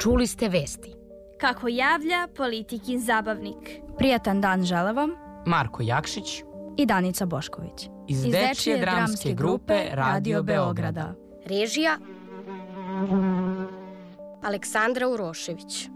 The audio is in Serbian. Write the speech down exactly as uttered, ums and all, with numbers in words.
Čuli ste vesti. Kako javlja Politikin zabavnik. Prijatan dan žele vam Marko Jakšić i Danica Bošković. Iz Dečije dramske grupe Radio Beograda. Režija Aleksandra Urošević.